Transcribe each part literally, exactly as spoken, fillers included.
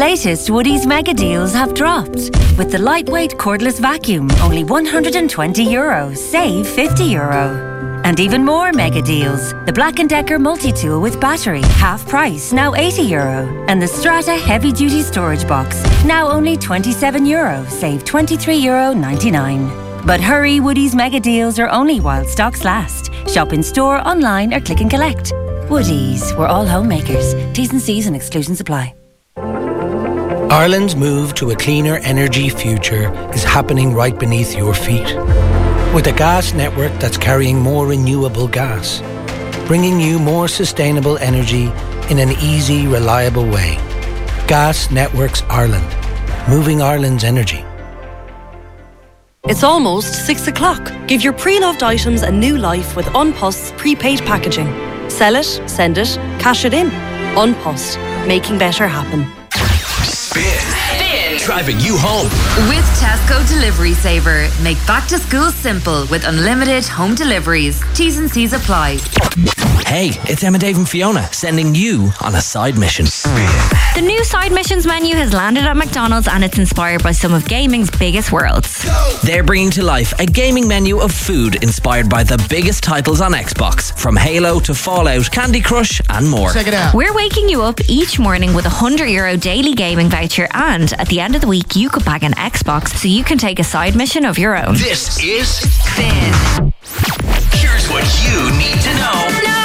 latest Woodies mega deals have dropped. With the lightweight cordless vacuum, only one hundred twenty euro, save fifty euro. And even more mega deals. The Black and Decker multi-tool with battery, half price, now eighty euro. And the Strata heavy-duty storage box, now only twenty-seven euro, save twenty-three euro ninety-nine. But hurry, Woodies mega deals are only while stocks last. Shop in store, online or click and collect. Woodies, we're all homemakers. T's and C's and exclusions apply. Ireland's move to a cleaner energy future is happening right beneath your feet. With a gas network that's carrying more renewable gas, bringing you more sustainable energy in an easy, reliable way. Gas Networks Ireland, moving Ireland's energy. It's almost six o'clock. Give your pre-loved items a new life with An Post's prepaid packaging. Sell it, send it, cash it in. An Post, making better happen. Spin. Spin. Driving you home. With Tesco Delivery Saver. Make back to school simple with unlimited home deliveries. T's and C's apply. Hey, it's Emma, Dave and Fiona sending you on a side mission. Spin. The new side missions menu has landed at McDonald's and it's inspired by some of gaming's biggest worlds. They're bringing to life a gaming menu of food inspired by the biggest titles on Xbox, from Halo to Fallout, Candy Crush and more. Check it out. We're waking you up each morning with a one hundred euro daily gaming voucher, and at the end of the week you could bag an Xbox so you can take a side mission of your own. This is Spin. Here's what you need to know. No!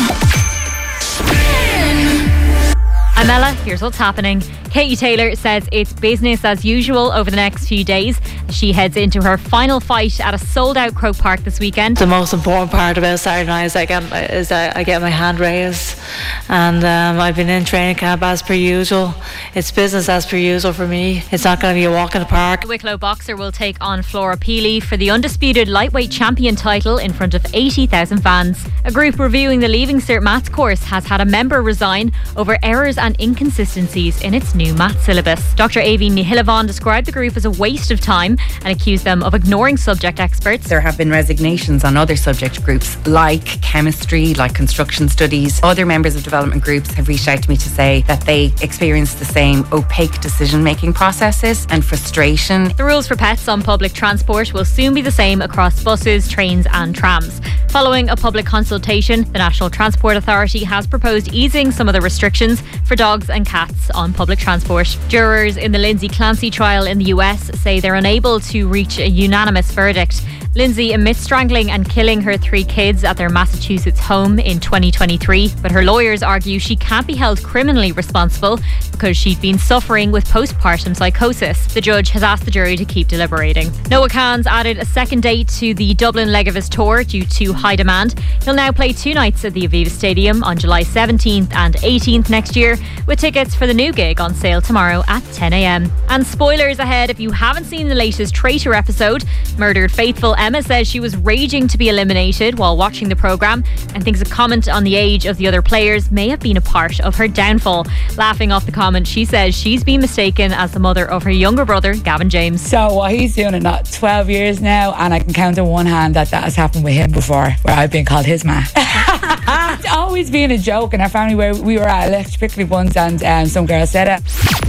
I'm Ella, here's what's happening. Katie Taylor says it's business as usual over the next few days. She heads into her final fight at a sold-out Croke Park this weekend. The most important part about Saturday night is I get, is I, I get my hand raised, and um, I've been in training camp as per usual. It's business as per usual for me. It's not going to be a walk in the park. The Wicklow boxer will take on Flora Peely for the undisputed lightweight champion title in front of eighty thousand fans. A group reviewing the Leaving Cert Maths course has had a member resign over errors and inconsistencies in its new maths syllabus. Doctor Avi Nihilavan described the group as a waste of time and accused them of ignoring subject experts. There have been resignations on other subject groups like chemistry, like construction studies. Other members of development groups have reached out to me to say that they experience the same opaque decision-making processes and frustration. The rules for pets on public transport will soon be the same across buses, trains and trams. Following a public consultation, the National Transport Authority has proposed easing some of the restrictions for dogs and cats on public transport. Jurors in the Lindsay Clancy trial in the U S say they're unable to reach a unanimous verdict. Lindsay admits strangling and killing her three kids at their Massachusetts home in twenty twenty-three, but her lawyers argue she can't be held criminally responsible because she'd been suffering with postpartum psychosis. The judge has asked the jury to keep deliberating. Noah Kahan's added a second date to the Dublin leg of his tour due to high demand. He'll now play two nights at the Aviva Stadium on July seventeenth and eighteenth next year, with tickets for the new gig on sale tomorrow at ten a.m. And spoilers ahead if you haven't seen the latest Traitor episode. Murdered Faithful Emma says she was raging to be eliminated while watching the programme and thinks a comment on the age of the other players may have been a part of her downfall. Laughing off the comment, she says she's been mistaken as the mother of her younger brother, Gavin James. So what he's doing in that twelve years now, and I can count on one hand that that has happened with him before, where I've been called his ma. It's always been a joke in our family where we were at Electric Picnic once and um, some girl said it.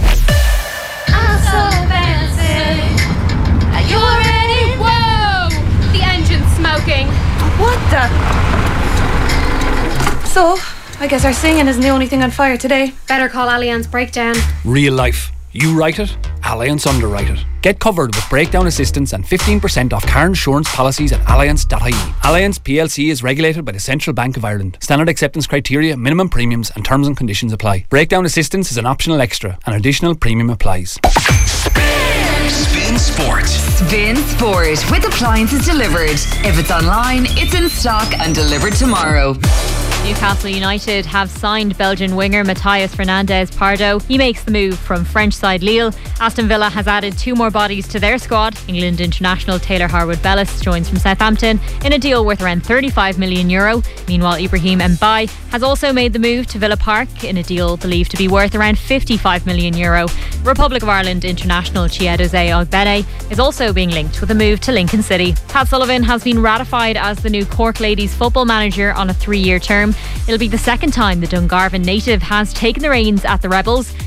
I'm so fancy. Are you ready? Whoa! The engine's smoking. What the? So, I guess our singing isn't the only thing on fire today. Better call Allianz Breakdown. Real life. You write it, Allianz underwrite it. Get covered with breakdown assistance and fifteen percent off car insurance policies at allianz dot I E. Allianz P L C is regulated by the Central Bank of Ireland. Standard acceptance criteria, minimum premiums and terms and conditions apply. Breakdown assistance is an optional extra. An additional premium applies. Spin Sport. Spin Sport with appliances delivered. If it's online, it's in stock and delivered tomorrow. Newcastle United have signed Belgian winger Matthias Fernandez Pardo. He makes the move from French side Lille. Aston Villa has added two more bodies to their squad. England international Taylor Harwood-Bellis joins from Southampton in a deal worth around thirty-five million euro. Meanwhile, Ibrahim Mbaye has also made the move to Villa Park in a deal believed to be worth around fifty-five million euro. Republic of Ireland international Chiedozie Ogbene is also being linked with a move to Lincoln City. Pat Sullivan has been ratified as the new Cork Ladies football manager on a three-year term. It'll be the second time the Dungarvan native has taken the reins at the Rebels.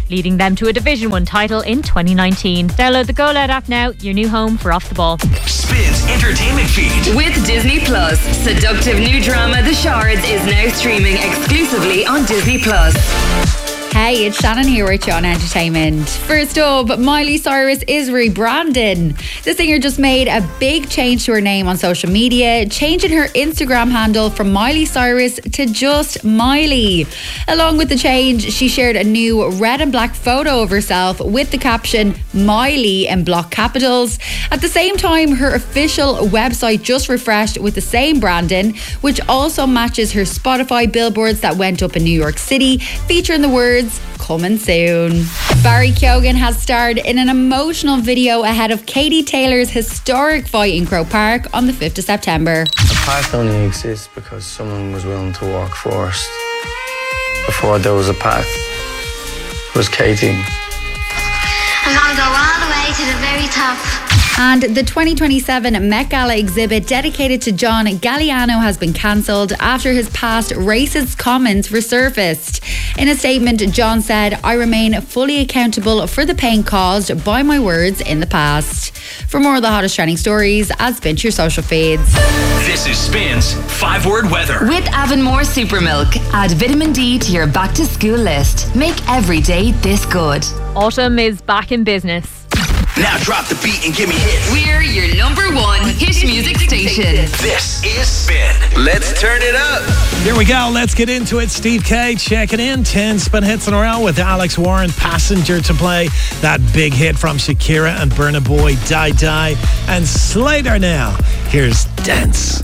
leading them to a Division one title in twenty nineteen. Download the Go Loud app now, your new home for Off the Ball. Spins Entertainment Feed. With Disney Plus, seductive new drama The Shards is now streaming exclusively on Disney Plus. Hey, it's Shannon here with you on Entertainment. First up, Miley Cyrus is rebranding. The singer just made a big change to her name on social media, changing her Instagram handle from Miley Cyrus to just Miley. Along with the change, she shared a new red and black photo of herself with the caption Miley in block capitals. At the same time, her official website just refreshed with the same branding, which also matches her Spotify billboards that went up in New York City, featuring the words coming soon. Barry Keoghan has starred in an emotional video ahead of Katie Taylor's historic fight in Croke Park on the fifth of September. A path only exists because someone was willing to walk first. Before there was a path, it was Katie. I'm gonna go all the way to the very top. And the twenty twenty-seven Met Gala exhibit dedicated to John Galliano has been cancelled after his past racist comments resurfaced. In a statement, John said, "I remain fully accountable for the pain caused by my words in the past." For more of the hottest trending stories, add Spin to your social feeds. This is Spin's five-word weather. With Avonmore Super Milk, add vitamin D to your back to school list. Make every day this good. Autumn is back in business. Now drop the beat and give me hits. We're your number one hit music station. This is Spin. Let's turn it up. Here we go. Let's get into it. Steve K checking in. ten Spin hits in a row with Alex Warren, Passenger to play. That big hit from Shakira and Burna Boy, Die Die. And Slater now. Here's Dance.